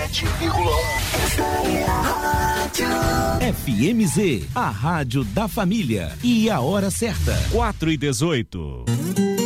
FMZ, a rádio da família. E a hora certa, 4:18.